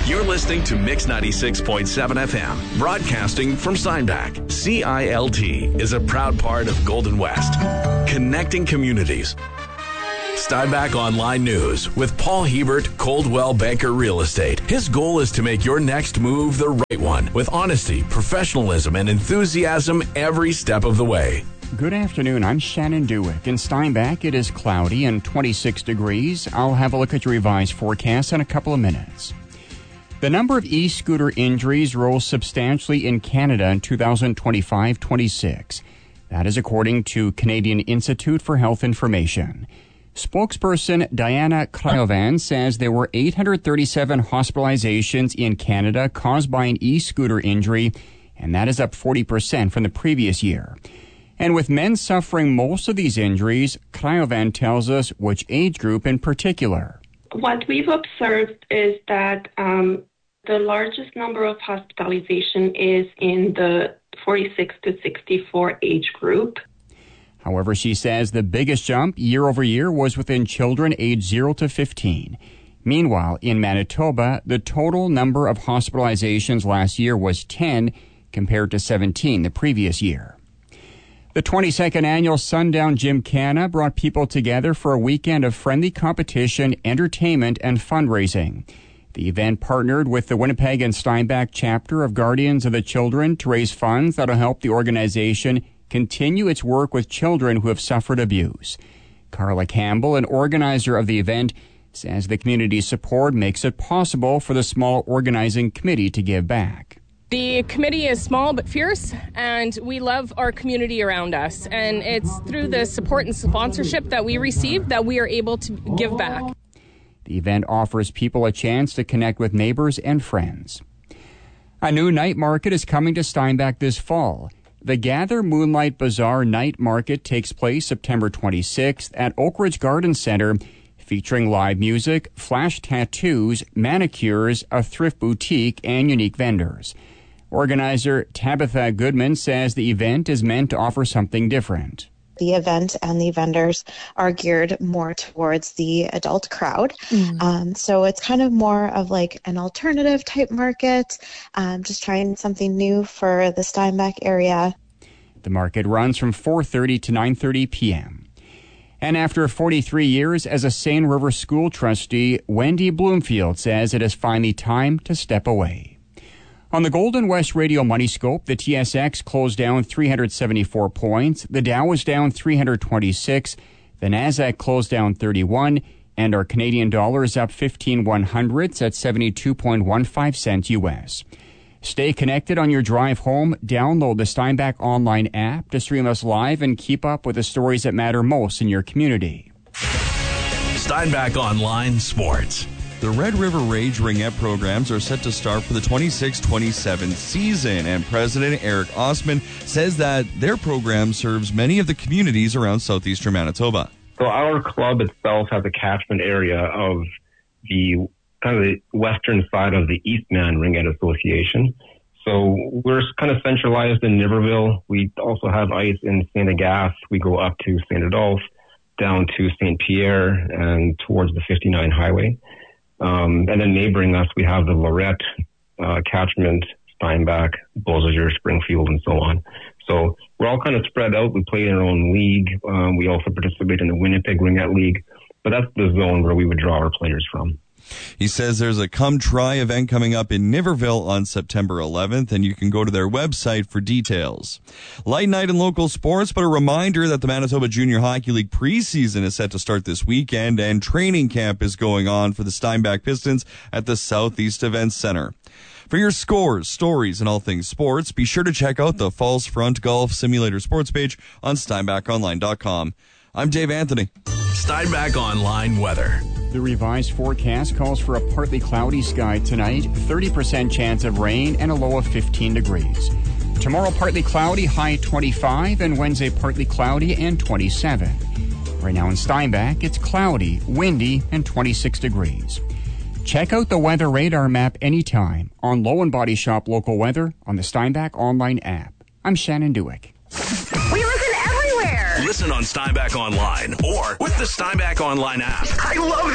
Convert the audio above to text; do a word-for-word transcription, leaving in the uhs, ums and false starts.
You're listening to Mix ninety-six point seven F M, broadcasting from Steinbach. C I L T is a proud part of Golden West, connecting communities. Steinbach Online News with Paul Hebert, Coldwell Banker Real Estate. His goal is to make your next move the right one with honesty, professionalism, and enthusiasm every step of the way. Good afternoon. I'm Shannon Dewick. In Steinbach, it is cloudy and twenty-six degrees. I'll have a look at your revised forecast in a couple of minutes. The number of e-scooter injuries rose substantially in Canada in two thousand twenty-five twenty-six. That is according to Canadian Institute for Health Information. Spokesperson Diana Cryovan says there were eight hundred thirty-seven hospitalizations in Canada caused by an e-scooter injury, and that is up forty percent from the previous year. And with men suffering most of these injuries, Cryovan tells us which age group in particular. What we've observed is that um, the largest number of hospitalization is in the forty-six to sixty-four age group. However, she says the biggest jump year over year was within children aged zero to fifteen. Meanwhile, in Manitoba, the total number of hospitalizations last year was ten compared to seventeen the previous year. The twenty-second annual Sundown Gymkhana brought people together for a weekend of friendly competition, entertainment, and fundraising. The event partnered with the Winnipeg and Steinbach chapter of Guardians of the Children to raise funds that will help the organization continue its work with children who have suffered abuse. Carla Campbell, an organizer of the event, says the community's support makes it possible for the small organizing committee to give back. The committee is small but fierce, and we love our community around us. And it's through the support and sponsorship that we receive that we are able to give back. The event offers people a chance to connect with neighbors and friends. A new night market is coming to Steinbach this fall. The Gather Moonlight Bazaar Night Market takes place September twenty-sixth at Oak Ridge Garden Center, featuring live music, flash tattoos, manicures, a thrift boutique, and unique vendors. Organizer Tabitha Goodman says the event is meant to offer something different. The event and the vendors are geared more towards the adult crowd. Mm. Um, so it's kind of more of like an alternative type market, um, just trying something new for the Steinbach area. The market runs from four thirty to nine thirty p.m. And after forty-three years as a Seine River school trustee, Wendy Bloomfield says it is finally time to step away. On the Golden West Radio Money Scope, the T S X closed down three hundred seventy-four points, the Dow was down three hundred twenty-six, the Nasdaq closed down thirty-one, and our Canadian dollar is up fifteen one hundredths at seventy-two point one five cents U S. Stay connected on your drive home. Download the Steinbach Online app to stream us live and keep up with the stories that matter most in your community. Steinbach Online Sports. The Red River Rage Ringette programs are set to start for the twenty-six twenty-seven season, and President Eric Osman says that their program serves many of the communities around southeastern Manitoba. So our club itself has a catchment area of the kind of the western side of the Eastman Ringette Association. So we're kind of centralized in Niverville. We also have ice in Saint Agasse. We go up to Saint Adolphe, down to Saint Pierre, and towards the fifty-nine highway. Um, and then neighboring us, we have the Lorette, uh, Catchment, Steinbach, Beausejour, Springfield, and so on. So we're all kind of spread out. We play in our own league. Um, we also participate in the Winnipeg Ringette League. But that's the zone where we would draw our players from. He says there's a Come Try event coming up in Niverville on September eleventh, and you can go to their website for details. Light night in local sports, but a reminder that the Manitoba Junior Hockey League preseason is set to start this weekend, and training camp is going on for the Steinbach Pistons at the Southeast Events Center. For your scores, stories, and all things sports, be sure to check out the Falls Front Golf Simulator sports page on steinbach online dot com. I'm Dave Anthony. Steinbach Online weather. The revised forecast calls for a partly cloudy sky tonight, thirty percent chance of rain, and a low of fifteen degrees. Tomorrow, partly cloudy, high twenty-five, and Wednesday, partly cloudy and twenty-seven. Right now in Steinbach, it's cloudy, windy, and twenty-six degrees. Check out the weather radar map anytime on Low and Body Shop Local Weather on the Steinbach Online app. I'm Shannon Dewick. We listen everywhere. Listen on Steinbach Online or with the Steinbach Online app. I love